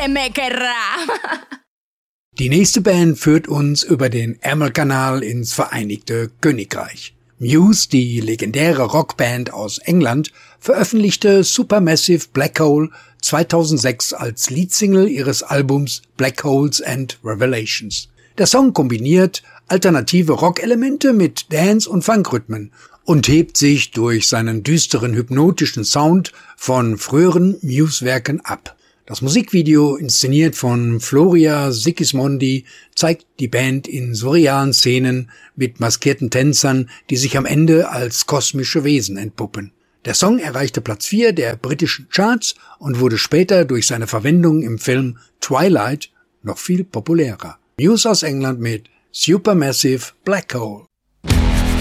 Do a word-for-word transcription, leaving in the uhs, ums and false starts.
Meckerra. Die nächste Band führt uns über den Ärmelkanal ins Vereinigte Königreich. Muse, die legendäre Rockband aus England, veröffentlichte Supermassive Black Hole zweitausendsechs als Leadsingle ihres Albums Black Holes and Revelations. Der Song kombiniert alternative Rockelemente mit Dance- und Funkrhythmen und hebt sich durch seinen düsteren hypnotischen Sound von früheren Muse-Werken ab. Das Musikvideo, inszeniert von Floria Sigismondi, zeigt die Band in surrealen Szenen mit maskierten Tänzern, die sich am Ende als kosmische Wesen entpuppen. Der Song erreichte Platz vier der britischen Charts und wurde später durch seine Verwendung im Film Twilight noch viel populärer. Muse aus England mit Supermassive Black Hole.